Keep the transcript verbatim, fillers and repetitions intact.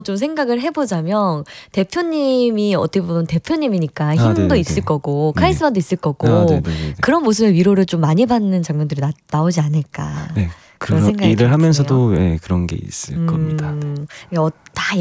좀 생각을 해보자면 대표님이 어떻게 보면 대표님이니까 힘도 아, 네네네. 있을 거고 네. 카리스마도 있을 거고 아, 네네네. 그런 모습의 위로를 좀 많이 받는 장면들이 나, 나오지 않을까 네. 그런 그런 생각이 일을 드네요. 하면서도 예, 그런 게 있을 음, 겁니다. 네. 어, 다